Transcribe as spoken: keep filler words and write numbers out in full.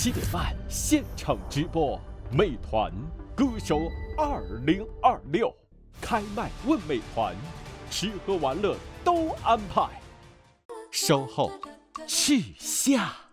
七点半现场直播，美团歌手二零二六开麦问美团，吃喝玩乐都安排，稍后去下。